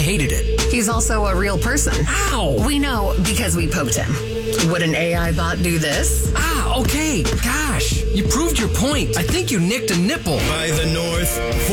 hated it. He's also a real person. Ow! We know because we poked him. Would an AI bot do this? Okay. Gosh, you proved your point. I think you nicked a nipple. By the North